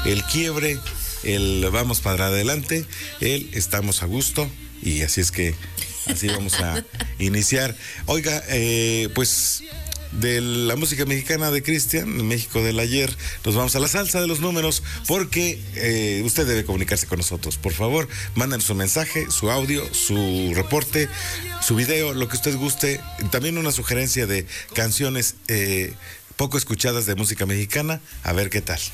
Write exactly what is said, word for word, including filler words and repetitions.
el quiebre, el vamos para adelante, el estamos a gusto, y así es que así vamos a iniciar. Oiga, eh, pues de la música mexicana de Cristian, México del ayer, nos vamos a la salsa de los números, porque eh, usted debe comunicarse con nosotros. Por favor, mándanos un mensaje, su audio, su reporte, su video, lo que usted guste. También una sugerencia de canciones eh, poco escuchadas de música mexicana, a ver qué tal.